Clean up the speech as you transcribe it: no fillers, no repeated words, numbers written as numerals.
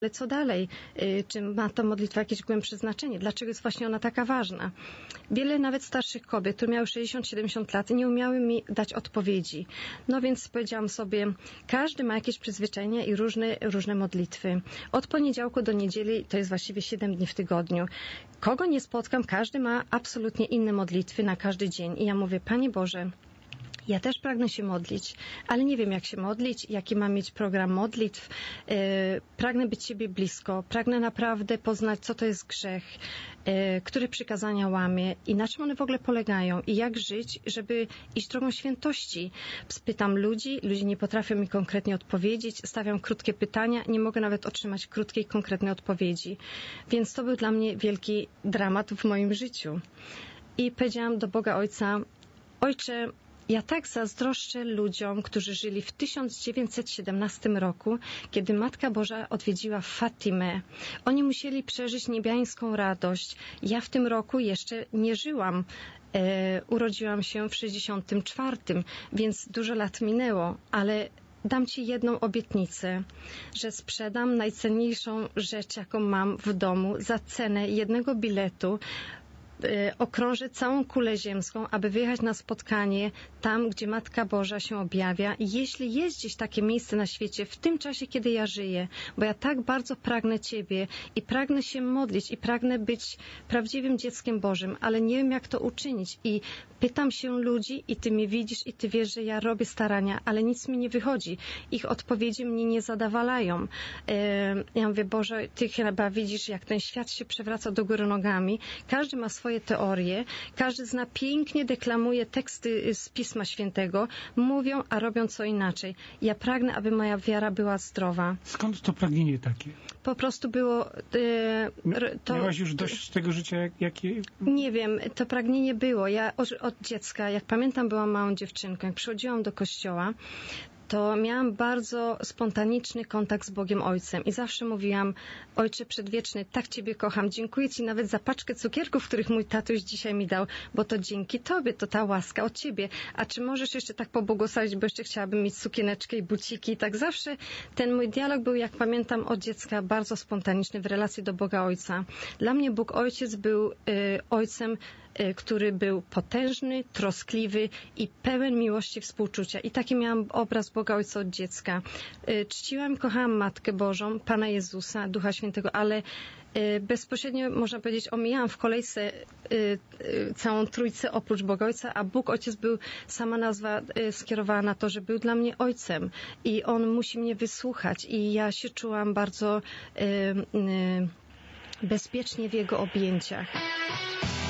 Ale co dalej? Czy ma ta modlitwa jakieś głębsze znaczenie? Dlaczego jest właśnie ona taka ważna? Wiele nawet starszych kobiet, które miały 60-70 lat, nie umiały mi dać odpowiedzi. No więc powiedziałam sobie, każdy ma jakieś przyzwyczajenia i różne modlitwy. Od poniedziałku do niedzieli to jest właściwie 7 dni w tygodniu. Kogo nie spotkam, każdy ma absolutnie inne modlitwy na każdy dzień. I ja mówię, Panie Boże, ja też pragnę się modlić, ale nie wiem jak się modlić, jaki mam mieć program modlitw. Pragnę być Ciebie blisko, pragnę naprawdę poznać, co to jest grzech, które przykazania łamię i na czym one w ogóle polegają i jak żyć, żeby iść drogą świętości. Spytam ludzi nie potrafią mi konkretnie odpowiedzieć, stawiam krótkie pytania, nie mogę nawet otrzymać krótkiej, konkretnej odpowiedzi. Więc to był dla mnie wielki dramat w moim życiu. I powiedziałam do Boga Ojca, Ojcze, ja tak zazdroszczę ludziom, którzy żyli w 1917 roku, kiedy Matka Boża odwiedziła Fatimę. Oni musieli przeżyć niebiańską radość. Ja w tym roku jeszcze nie żyłam. Urodziłam się w 64, więc dużo lat minęło, ale dam Ci jedną obietnicę, że sprzedam najcenniejszą rzecz, jaką mam w domu za cenę jednego biletu. Okrążę całą kulę ziemską, aby wyjechać na spotkanie tam, gdzie Matka Boża się objawia. I jeśli jest gdzieś takie miejsce na świecie, w tym czasie, kiedy ja żyję, bo ja tak bardzo pragnę Ciebie i pragnę się modlić i pragnę być prawdziwym dzieckiem Bożym, ale nie wiem, jak to uczynić. I pytam się ludzi i Ty mnie widzisz i Ty wiesz, że ja robię starania, ale nic mi nie wychodzi. Ich odpowiedzi mnie nie zadowalają. Ja mówię, Boże, Ty chyba widzisz, jak ten świat się przewraca do góry nogami. Każdy ma swoje teorie, każdy zna pięknie, deklamuje teksty z Pisma Świętego, mówią, a robią co inaczej. Ja pragnę, aby moja wiara była zdrowa. Skąd to pragnienie takie? Po prostu było... Miałaś już dość tego życia, jakie... Nie wiem, to pragnienie było. Ja od dziecka, jak pamiętam, byłam małą dziewczynką. Jak przychodziłam do kościoła, to miałam bardzo spontaniczny kontakt z Bogiem Ojcem i zawsze mówiłam, Ojcze Przedwieczny, tak Ciebie kocham, dziękuję Ci nawet za paczkę cukierków, których mój tatuś dzisiaj mi dał, bo to dzięki Tobie, to ta łaska od Ciebie. A czy możesz jeszcze tak pobłogosławić, bo jeszcze chciałabym mieć sukieneczkę i buciki. Tak zawsze ten mój dialog był, jak pamiętam, od dziecka bardzo spontaniczny w relacji do Boga Ojca. Dla mnie Bóg Ojciec był Ojcem, który był potężny, troskliwy i pełen miłości i współczucia. I taki miałam obraz Boga Ojca od dziecka. Czciłam i kochałam Matkę Bożą, Pana Jezusa, Ducha Świętego, ale bezpośrednio, można powiedzieć, omijałam w kolejce całą Trójcę oprócz Boga Ojca, a Bóg Ojciec był, sama nazwa skierowała na to, że był dla mnie Ojcem i On musi mnie wysłuchać i ja się czułam bardzo bezpiecznie w Jego objęciach.